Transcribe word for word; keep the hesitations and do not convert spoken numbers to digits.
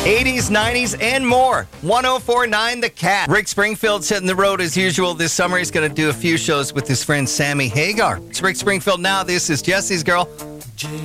eighties, nineties, and more. one oh four point nine The Cat. Rick Springfield's hitting the road as usual this summer. He's going to do a few shows with his friend Sammy Hagar. It's Rick Springfield now. This is Jesse's Girl.